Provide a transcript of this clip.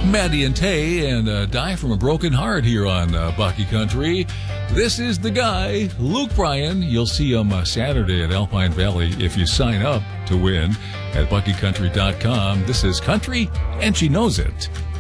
Maddie and Tay and Die from a Broken Heart here on Bucky Country. This is the guy, Luke Bryan. You'll see him Saturday at Alpine Valley if you sign up to win at BuckyCountry.com. This is Country, and she knows it.